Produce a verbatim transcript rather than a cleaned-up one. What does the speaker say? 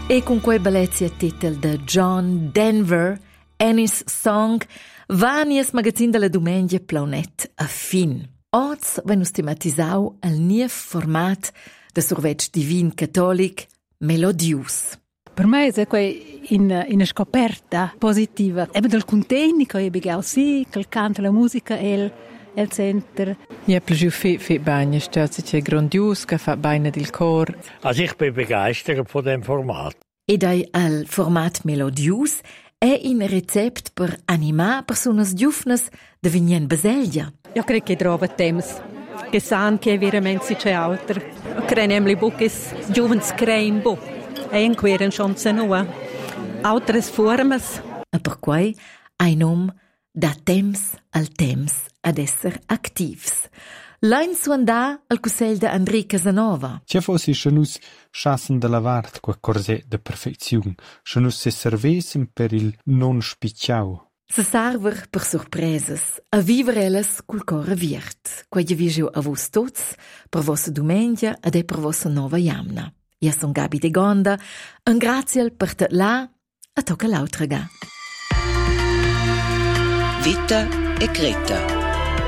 E con quei bellezia titel de John Denver, Annie's Song, va nies magazin della domenica plaunet a fin. Oz venus tematisau al niev format de survetg divin cattolic melodius. Per me è quei in una scoperta positiva. E del contegni che io begau sì, che canta la musica e il, il center. Ja, più fe fe bagna, stazzi c'è grandios che fa bagna del cor. Also ich bin begeistert von dem Format. E dai al format melodius è in recept per animare personas giufnas de vignen beselgia. Io credo che trova temps che san che veramente c'è altro. Crenem le buches giovens creim bo. E in queren schon se noa. Altres formas. E per quei ai nom da temps al temps ad esser activs. L'hain suandà al cussegl de André Casanova. C'è fossi che nus chassen de la vart qua corset de perfeziun, che nus se servesem per il non spicciau. Se server per surpreses, a viver elas col cor viert. Quai divigiu a vos tots, per vossa domenica ed e per vossa nova jamna. Io son Gabi de Gonda, un graziel per te là, a tocca l'autra ga. Vita e Greta.